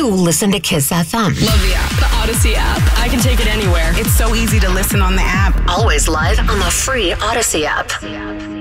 you listen to Kiss FM. Love the app. The Odyssey app. I can take it anywhere. It's so easy to listen on the app. Always live on the free Odyssey app.